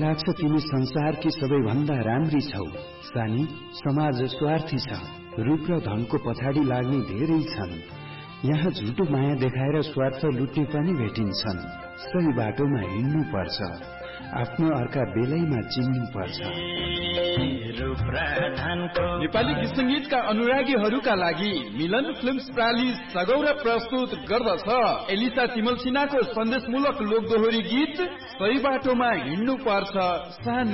लाग्छ तिमी संसारकी सबैभन्दा राम्री छौ। सानी, समाज स्वार्थी छ, रूप र धनको पछाडि लाग्ने धेरै छन्। यहाँ झुटो माया देखाएर स्वार्थ लुट्ने पनि भेटिन्छन्। सही बाटोमा हिँड्नु पर्छ, आफ्नो अर्का बेलैमा चिन्नु पर्छ। नेपाली गीत संगीतका अनुरागीहरूका लागि मिलन फिल्म्स प्राली सगौरा प्रस्तुत गर्दछ एलिसा तिमल सिन्हाको सन्देशमूलक लोकदोहोरी गीत सही बाटोमा हिँड्नु पर्छ सानो।